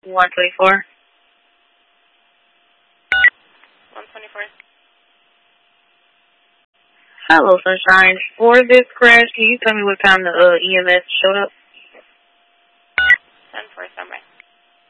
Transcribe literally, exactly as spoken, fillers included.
one twenty-four. one twenty-four. Hello, Sunshine. For this crash, can you tell me what time the uh, E M S showed up?